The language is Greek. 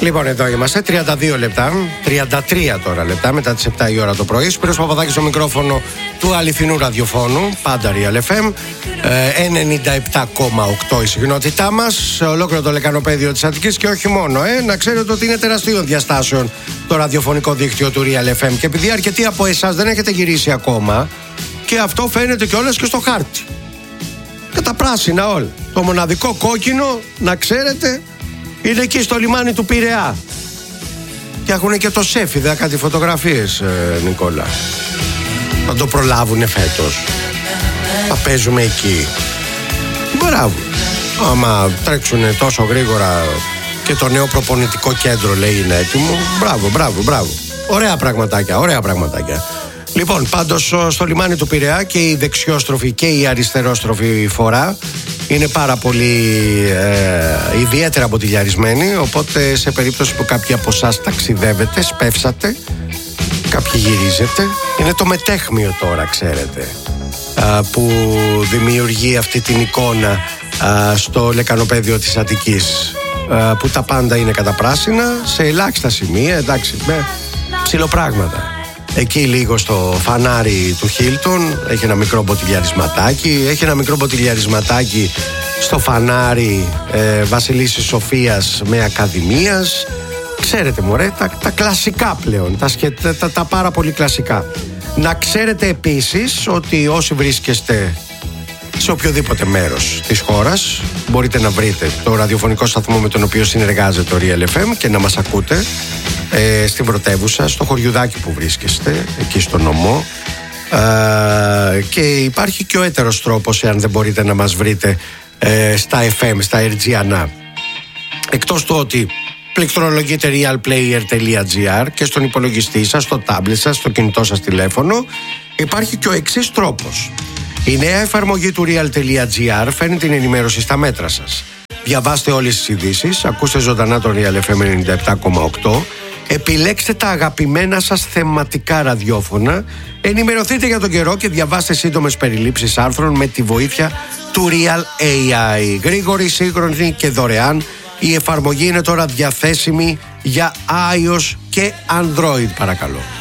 Λοιπόν, εδώ είμαστε, 32 λεπτά, 33 τώρα λεπτά μετά τις 7 η ώρα το πρωί. Σπύρος Παπαδάκης στο μικρόφωνο του αληθινού ραδιοφώνου, πάντα Real FM, 97,8 η συχνότητά μας, σε ολόκληρο το λεκανοπέδιο της Αττικής και όχι μόνο. Να ξέρετε ότι είναι τεραστίων διαστάσεων το ραδιοφωνικό δίκτυο του Real FM και επειδή αρκετοί από εσάς δεν έχετε γυρίσει ακόμα, και αυτό φαίνεται κιόλας και στο χάρτη. Και τα πράσινα όλα. Το μοναδικό κόκκινο, να ξέρετε, είναι εκεί στο λιμάνι του Πειραιά. Και έχουν και το σεφ, είδα κάτι φωτογραφίες, Νικόλα. Θα το προλάβουνε φέτος. Θα παίζουμε εκεί. Μπράβο. Άμα τρέξουνε τόσο γρήγορα και το νέο προπονητικό κέντρο λέει είναι έτοιμο. Μπράβο. Ωραία πραγματάκια. Λοιπόν, πάντως στο λιμάνι του Πειραιά και η δεξιόστροφη και η αριστερόστροφη φορά είναι πάρα πολύ ιδιαίτερα μποτιλιαρισμένοι. Οπότε σε περίπτωση που κάποιοι από εσάς ταξιδεύετε, σπεύσατε, κάποιοι γυρίζετε, είναι το μετέχμιο τώρα, ξέρετε, που δημιουργεί αυτή την εικόνα στο λεκανοπέδιο της Αττικής, που τα πάντα είναι καταπράσινα σε ελάχιστα σημεία, εντάξει, με ψιλοπράγματα. Εκεί λίγο στο φανάρι του Χίλτον έχει ένα μικρό μποτιλιαρισματάκι. Έχει ένα μικρό μποτιλιαρισματάκι στο φανάρι Βασιλίσσης Σοφίας με Ακαδημίας. Ξέρετε μωρέ, τα κλασικά πλέον, τα πάρα πολύ κλασικά. Να ξέρετε επίσης ότι όσοι βρίσκεστε σε οποιοδήποτε μέρος της χώρας μπορείτε να βρείτε το ραδιοφωνικό σταθμό με τον οποίο συνεργάζεται το Real FM και να μας ακούτε στην πρωτεύουσα, στο χωριουδάκι που βρίσκεστε, εκεί στο νομό. Και υπάρχει και ο έτερος τρόπος, εάν δεν μπορείτε να μας βρείτε στα FM, στα RGNA. Εκτός του ότι πληκτρολογείτε realplayer.gr και στον υπολογιστή σας, στο τάμπλετ σας, στο κινητό σας τηλέφωνο, υπάρχει και ο εξής τρόπος. Η νέα εφαρμογή του real.gr φέρνει την ενημέρωση στα μέτρα σας. Διαβάστε όλες τις ειδήσεις, ακούστε ζωντανά το Real FM 97,8, επιλέξτε τα αγαπημένα σας θεματικά ραδιόφωνα, ενημερωθείτε για τον καιρό και διαβάστε σύντομες περιλήψεις άρθρων με τη βοήθεια του Real AI. Γρήγορη, σύγχρονη και δωρεάν, η εφαρμογή είναι τώρα διαθέσιμη για iOS και Android, παρακαλώ.